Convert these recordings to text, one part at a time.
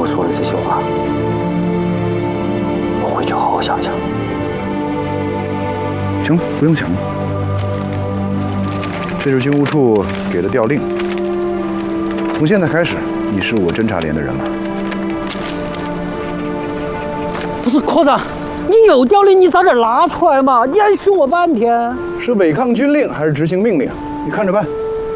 我说了这些话，我回去好好想想。 行了，不用想了。这是军务处给的调令，从现在开始，你是我侦察连的人了。 不是科长，你有调令，你早点拿出来嘛！你还训我半天。 是违抗军令还是执行命令？你看着办。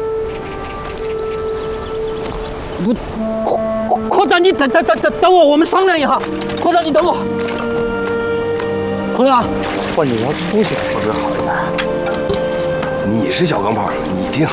科长，你等我，我们商量一下。科长，你等我。科长，换你要出息说句好一点。 你是小钢炮，你定。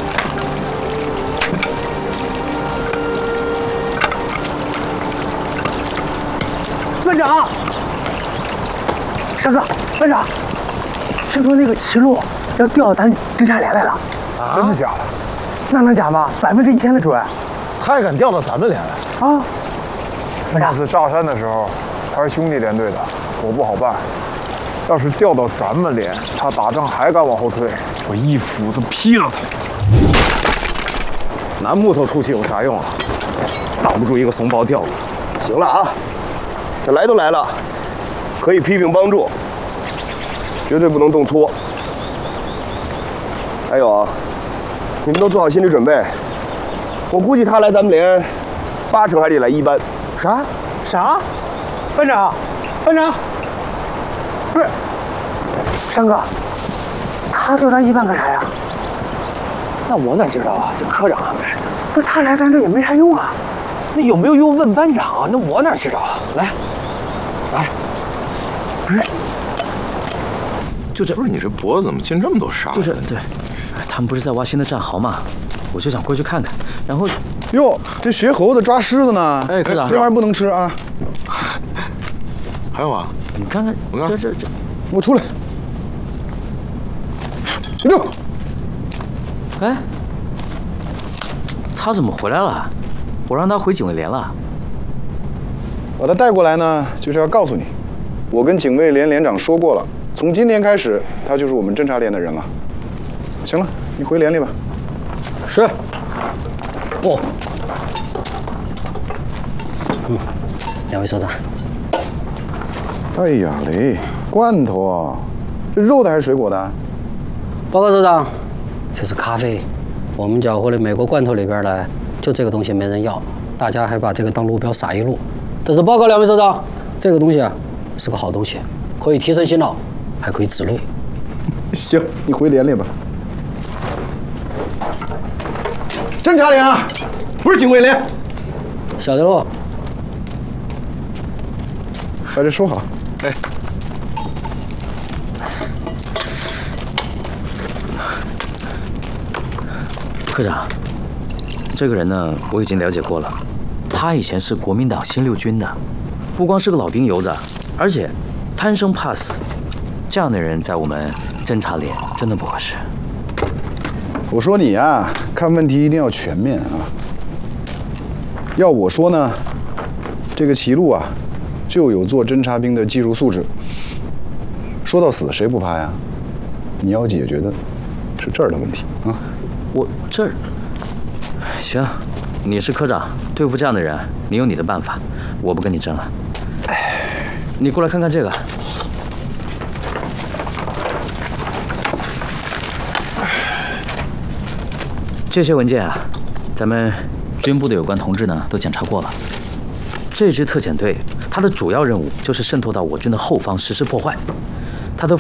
班长，山哥，班长，听说那个齐路要调到咱侦察连来了。 啊？真的假的？ 那能假吗？1000%的准。 他还敢调到咱们连来啊？ 上次炸山的时候，他是兄弟连队的，我不好办。要是调到咱们连，他打仗还敢往后退，我一斧子劈了他。 拿木头出气有啥用啊？挡不住一个怂包调子。行了啊，这来都来了，可以批评帮助，绝对不能动拖。还有啊，你们都做好心理准备。我估计他来咱们连，80%还得来一班。 啥？班长，不是，山哥，他说他一班干啥呀？那我哪知道啊？这科长安排的。不是他来咱这也没啥用啊。那有没有用问班长啊？那我哪知道啊？来，拿着。不是， 就这。不是你这脖子怎么进这么多沙？ 就是对，他们不是在挖新的战壕吗？我就想过去看看，然后， 哟，这学猴子抓狮子呢？ 哎，科长， 这玩意儿不能吃啊！ 还有啊， 你看看，这， 我出来，别动！ 哎，他怎么回来了？我让他回警卫连了。 把他带过来呢，就是要告诉你，我跟警卫连连长说过了，从今天开始，他就是我们侦察连的人了。行了，你回连里吧。 是。哦。两位首长。 哎呀嘞，罐头啊，这肉的还是水果的？ 报告首长，这是咖啡，我们缴获的美国罐头里边呢，就这个东西没人要，大家还把这个当路标撒一路。但是报告两位首长，这个东西啊是个好东西，可以提升心脑，还可以指路。 行，你回连里吧。侦察连啊，不是警卫连。 晓得喽。 把这收好。 哎。 科长，这个人呢，我已经了解过了，他以前是国民党新六军的，不光是个老兵油子，而且贪生怕死，这样的人在我们侦察连真的不合适。 我说你呀，看问题一定要全面啊。要我说呢，这个齐路啊，就有做侦察兵的技术素质。说到死，谁不怕呀？你要解决的是这儿的问题啊。 我这儿行，你是科长，对付这样的人，你有你的办法，我不跟你争了。你过来看看这个。这些文件啊，咱们军部的有关同志呢都检查过了。这支特遣队，它的主要任务就是渗透到我军的后方，实施破坏。